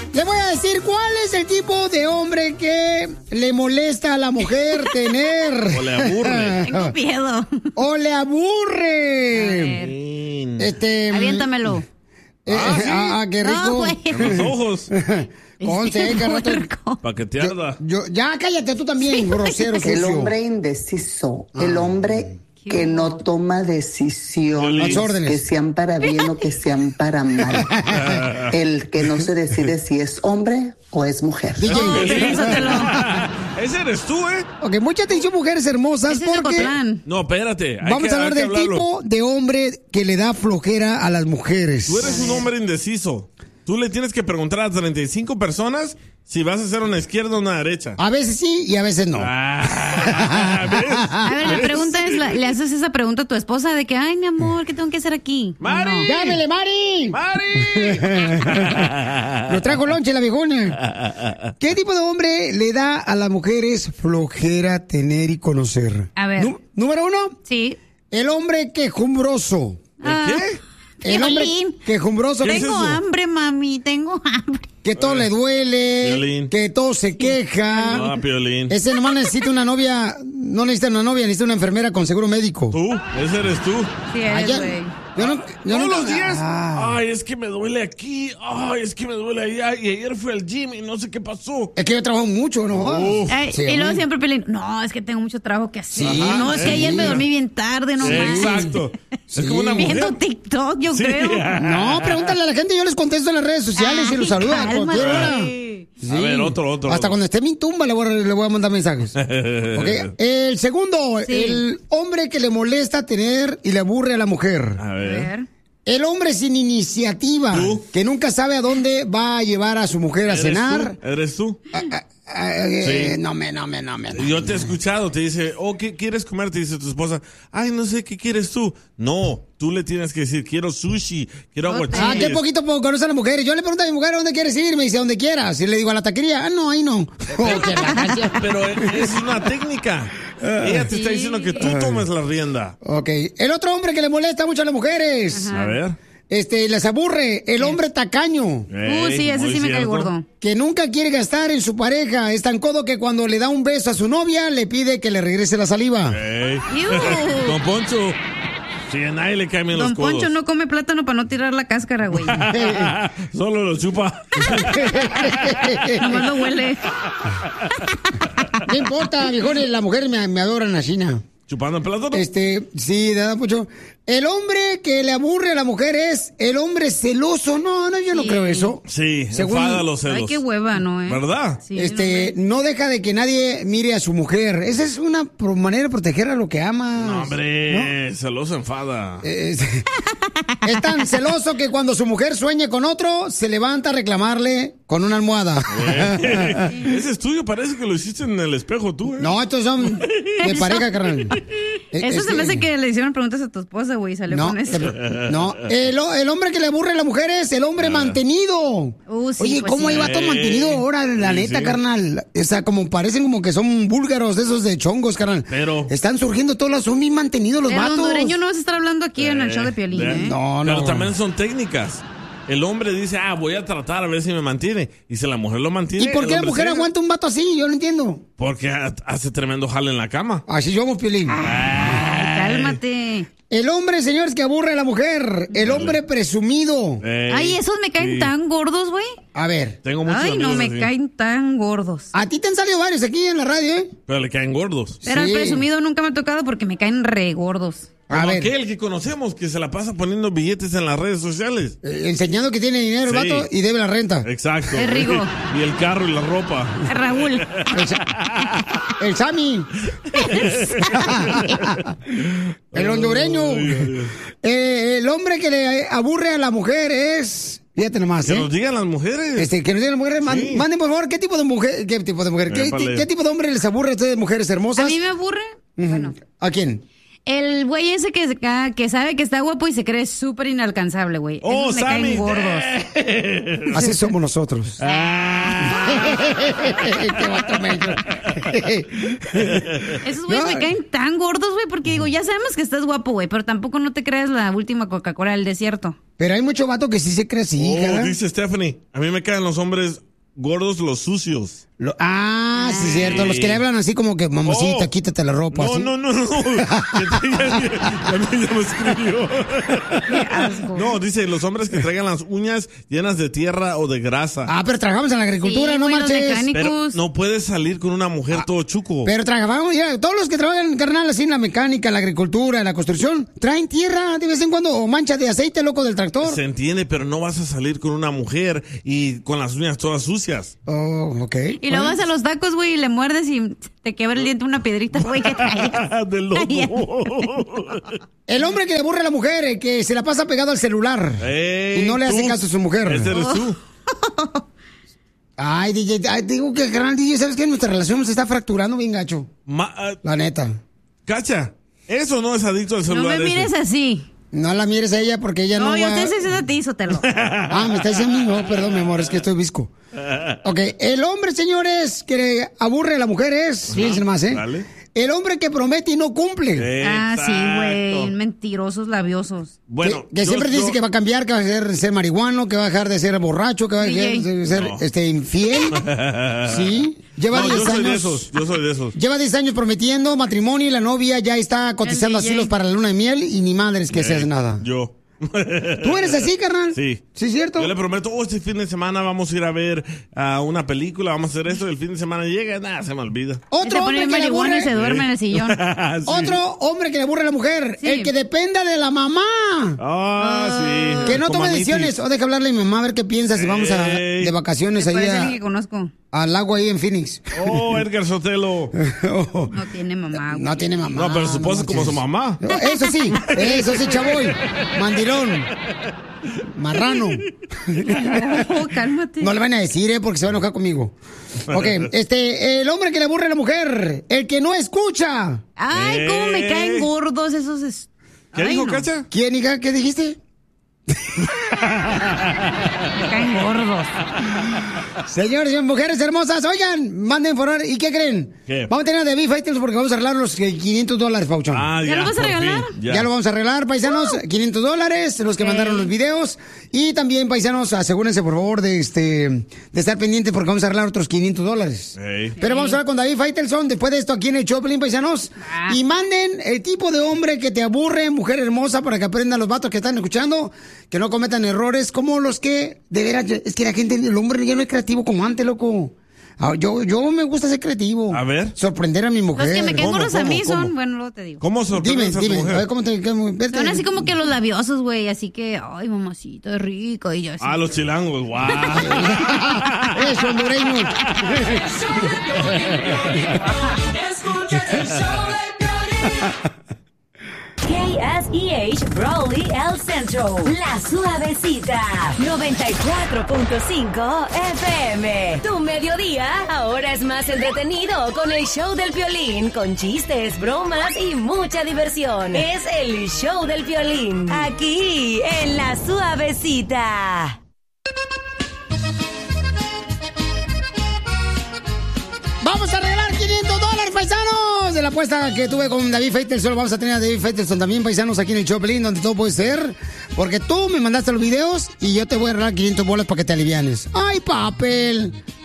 Le voy a decir cuál es el tipo de hombre que le molesta a la mujer tener. O le aburre. Tengo miedo. O le aburre. Aviéntamelo. ¿Sí? Qué rico. No, güey. En los ojos. Conce, que rato. Para que te arda. Ya cállate tú también, grosero. El sucio. hombre indeciso, el hombre que no toma decisiones que sean para bien o que sean para mal. El que no se decide si es hombre o es mujer. DJ, Ese eres tú, ¿eh? Ok, mucha atención, mujeres hermosas, Ese es porque Ocotlán. No, espérate. vamos a hablar del tipo de hombre que le da flojera a las mujeres. Tú eres un hombre indeciso. Tú le tienes que preguntar a 35 personas si vas a hacer una izquierda o una derecha. A veces sí y a veces no. A ver, la pregunta es, ¿le haces esa pregunta a tu esposa de que, ay, mi amor, ¿qué tengo que hacer aquí? ¡Mari! No. ¡Llámele, Mari! ¡Mari! Lo trajo lonche la viejona. ¿Qué tipo de hombre le da a las mujeres flojera tener y conocer? A ver. Número 1. Sí. El hombre quejumbroso. ¿Qué? El hombre Violín. quejumbroso. ¿Qué es Tengo eso? hambre, mami, tengo hambre. Que todo le duele. Violín. Que todo se queja. Ah, Piolín. Ese nomás necesita una novia. No necesita una novia, necesita una enfermera con seguro médico. ¿Tú? Ese eres tú. Sí, eres, Allá- güey. Todos los días. Ay, es que me duele aquí. Ay, es que me duele allá. Y ayer fui al gym y no sé qué pasó. Es que yo trabajo mucho, ¿no? Ay, Sí, y luego hombre. siempre Pelín, no, es que tengo mucho trabajo que hacer. Sí, No, es que ayer me dormí bien tarde, no más. Exacto. Es como una mujer. Viendo TikTok, yo Sí. creo. No, pregúntale a la gente, yo les contesto en las redes sociales y los saludo a cualquier hora. A ver, otro. Hasta cuando esté en mi tumba le voy a mandar mensajes. Ok, el segundo, Sí. el hombre que le molesta tener y le aburre a la mujer. A A ver. ver. El hombre sin iniciativa, ¿Tú? que nunca sabe a dónde va a llevar a su mujer a cenar. ¿Eres tú? Sí. No me. Yo te he escuchado, te dice, oh, ¿qué quieres comer? Te dice tu esposa, ay, no sé, ¿qué quieres tú? No, tú le tienes que decir, quiero sushi, quiero aguachiles. Qué poquito conoce a las mujeres. Yo le pregunto a mi mujer, ¿dónde quieres ir? Me dice, donde quieras. Y le digo, a la taquería. No, ahí no. Pero es una técnica. Ella te está diciendo que tú tomes la rienda. Ok. El otro hombre que le molesta mucho a las mujeres. A ver. Les aburre. El hombre tacaño. Sí, ese muy sí me cae cierto. gordo. Que nunca quiere gastar en su pareja. Es tan codo que cuando le da un beso a su novia, le pide que le regrese la saliva. Ey. Iu. Don Poncho. Sí, a nadie le caen bien los Don codos. Poncho no come plátano para no tirar la cáscara, güey. Solo lo chupa. Nomás lo huele. No importa, viejones, las mujeres me adoran a China. ¿Chupando el plátano? Sí, da mucho. El hombre que le aburre a la mujer es el hombre celoso. No, yo no Sí. creo eso. Sí, Según- enfada los celos. Ay, qué hueva, ¿no? ¿Verdad? Sí, No deja de que nadie mire a su mujer. Esa es una manera de proteger a lo que ama. No, hombre, celoso enfada. Es tan celoso que cuando su mujer sueñe con otro, se levanta a reclamarle con una almohada. Ese estudio parece que lo hiciste en el espejo tú, ¿eh? No, estos son de pareja, carnal. Eso se me hace que le hicieron preguntas a tu esposa, güey, y salió No, con eso. no. El hombre que le aburre a la mujer es el hombre mantenido. Sí, Oye, pues ¿cómo sí. hay vato mantenido ahora? La Sí, neta, sí. carnal. O sea, como parecen como que son búlgaros de esos de chongos, carnal. Pero- Están surgiendo todos los, son bien mantenidos los El vatos. hondureño no vas a estar hablando aquí en el show de Piolín, ¿eh? No, Pero no. también son técnicas. El hombre dice, voy a tratar a ver si me mantiene. Y si la mujer lo mantiene. ¿Y por qué el la hombre mujer sigue. aguanta un vato así? Yo no entiendo. Porque hace tremendo jale en la cama. Así somos, Piolín. Cálmate. El hombre, señores, que aburre a la mujer. El hombre presumido. Ay, esos me caen sí. tan gordos, güey. A ver. Tengo muchos Ay, no, amigos me así. caen tan gordos. A ti te han salido varios aquí en la radio, ¿eh? Pero le caen gordos. Pero Sí. el presumido nunca me ha tocado porque me caen re gordos. A Como ver. aquel que conocemos que se la pasa poniendo billetes en las redes sociales. Enseñando que tiene dinero el Sí. vato y debe la renta. Exacto. Es Rigo. Y el carro y la ropa. Raúl. El Sammy. El hondureño. El hombre que le aburre a la mujer es... Fíjate nomás, Que ¿eh? nos digan las mujeres. Que nos digan las mujeres. Sí. Manden, por favor, ¿qué tipo de mujer? ¿Qué tipo de mujer? Épale. ¿Qué tipo de hombre les aburre a ustedes, mujeres A hermosas? mí me aburre. Bueno, ¿A quién? El güey ese que sabe que está guapo y se cree súper inalcanzable, güey. ¡Oh, Esos me Sammy! caen gordos. Así somos nosotros. Esos güeyes me caen tan gordos, güey, porque digo, ya sabemos que estás guapo, güey, pero tampoco no te creas la última Coca-Cola del desierto. Pero hay mucho vato que sí se cree así, ¿verdad? Dice Stephanie, a mí me caen los hombres gordos, los sucios. Sí, cierto. Los que le hablan así como que, mamacita, quítate la ropa. No, así. no. Ya me escribió. Qué asco. No, dice, los hombres que traigan las uñas llenas de tierra o de grasa. Pero trabajamos en la agricultura, Sí, no güey, los marches. mecánicos. Pero no puedes salir con una mujer todo chuco. Pero trabajamos, ya, todos los que trabajan, carnal, así en la mecánica, en la agricultura, en la construcción, traen tierra de vez en cuando o mancha de aceite, loco, del tractor. Se entiende, pero no vas a salir con una mujer y con las uñas todas sucias. Oh, ok. Y luego vas a los tacos, güey, y le muerdes y te quebra el diente una piedrita, güey, que traes. De loco. El hombre que le aburre a la mujer, el que se la pasa pegado al celular y no le hace caso a su mujer. Ese eres tú. Ay, DJ, digo que, carnal, DJ, ¿sabes qué? Nuestra relación se está fracturando bien gacho. La neta. Cacha, eso no es adicto al No celular. me mires así. No la mires a ella porque ella no No, yo va... te estoy diciendo a ti, Sotelo. me está diciendo a mí, no, perdón, mi amor, es que estoy visco. Ok, el hombre, señores, que le aburre a la mujer es, fíjense más, Dale. el hombre que promete y no cumple. Sí, güey, mentirosos, labiosos. Bueno, que siempre dice que va a cambiar, que va a ser marihuano, que va a dejar de ser borracho, que va a dejar de ser infiel. Sí. Lleva 10 años. Yo soy de esos. Lleva 10 años prometiendo matrimonio y la novia ya está cotizando asilos para la luna de miel y ni madres que se hace nada. Yo. ¿Tú eres así, carnal? Sí. ¿Sí, cierto? Yo le prometo, este fin de semana vamos a ir a ver una película, vamos a hacer esto, el fin de semana llega, nada, se me olvida. Otro hombre que le aburre... y se duerme en el sillón. Sí. Otro hombre que le aburre a la mujer, el que dependa de la mamá. Sí. Que no Como tome a mí, decisiones. O deja hablarle a mi mamá a ver qué piensa si vamos de vacaciones ahí Parece alguien que conozco. al lago ahí en Phoenix. Edgar Sotelo. No tiene mamá, güey. No tiene mamá. No, pero su esposa es como su mamá. Eso sí, chavoy. Mandilón. Marrano. No, cálmate. No le van a decir, porque se va a enojar conmigo. Ok, el hombre que le aburre a la mujer, el que no escucha. Ay, cómo me caen gordos esos. ¿Qué dijo, Cacha? ¿Quién, hija? ¿Qué dijiste? Me caen gordos. Señores y mujeres hermosas, oigan, manden por favor. ¿Y qué creen? ¿Qué? Vamos a tener a The Beef porque vamos a arreglar los $500, Pauchón. ¿Ya lo vas a por regalar? fin, Ya lo vamos a arreglar, paisanos. $500, los que mandaron los videos. Y también, paisanos, asegúrense, por favor, de estar pendientes porque vamos a arreglar otros $500. Pero vamos a hablar con David Faitelson después de esto aquí en el Choplin, paisanos. Y manden el tipo de hombre que te aburre, mujer hermosa, para que aprendan los vatos que están escuchando, que no cometan errores como los que, de veras, es que la gente, el hombre ya no es creativo como antes, loco. Yo me gusta ser creativo. A ver. Sorprender a mi mujer. Los que me caen gordos a mí ¿Cómo? son, bueno, luego te digo. ¿Cómo sorprendes a tu mujer? A ver, ¿cómo te... Son así como que los labiosos, güey, así que, ay, mamacita, es rico, y yo así. Los chilangos, guau. Eso, hondureños. KSEH Brawley El Centro, La Suavecita, 94.5 FM. Tu mediodía ahora es más entretenido con el show del Piolín, con chistes, bromas y mucha diversión. Es el show del Piolín, aquí en La Suavecita. Vamos a regalar $500, paisanos. De la apuesta que tuve con David Faitelson, vamos a tener a David Faitelson también, paisanos, aquí en el Choplin, donde todo puede ser. Porque tú me mandaste los videos y yo te voy a regalar $500 para que te alivianes. ¡Ay, papel!